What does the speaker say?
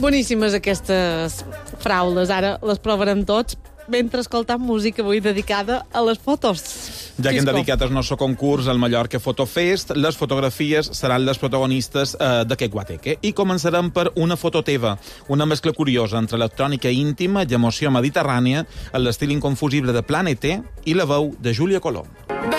Boníssimes aquestes fraules. Ara les provarem tots mentre escoltam música avui dedicada a les fotos. Ja que hem dedicat el nostre concurs al Mallorca Fotofest, les fotografies seran les protagonistes d'aquest guateque. I començarem per una foto teva, una mescla curiosa entre electrònica íntima i emoció mediterrània, en l'estil inconfusible de Planete i la veu de Júlia Colom.